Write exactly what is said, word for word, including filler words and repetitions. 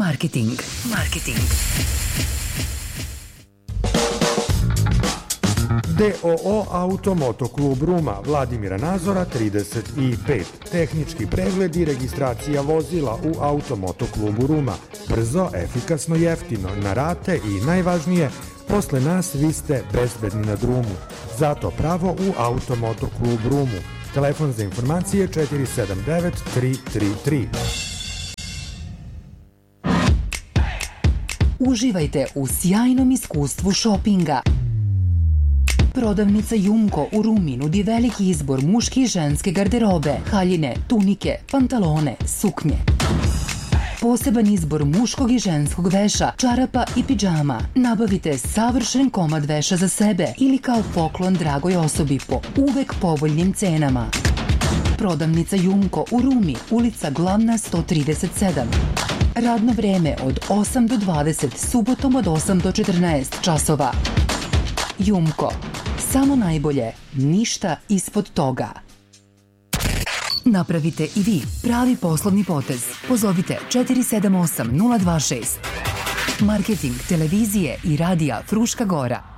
Marketing. Marketing. D O O Automoto klub Ruma, Vladimira Nazora trideset pet. Tehnički pregled i registracija vozila u Automoto klubu Ruma. Brzo, efikasno, jeftino, na rate i najvažnije, posle nas vi ste bezbedni na drumu. Zato pravo u Automoto klub Rumu. Telefon za informacije četiri sedam devet tri tri tri. Uživajte u sjajnom iskustvu šopinga. Prodavnica Jumko u Rumi nudi veliki izbor muške i ženske garderobe, haljine, tunike, pantalone, suknje. Poseban izbor muškog i ženskog veša, čarapa i pidžama. Nabavite savršen komad veša za sebe ili kao poklon dragoj osobi po uvek povoljnim cenama. Prodavnica Jumko u Rumi, ulica Glavna sto trideset sedam. Radno vreme od osam do dvadeset, subotom od osam do četrnaest časova. Jumko. Samo najbolje, ništa ispod toga. Napravite i vi pravi poslovni potez. Pozovite četiri sedam osam nula dva šest. Marketing televizije i radija Fruška Gora.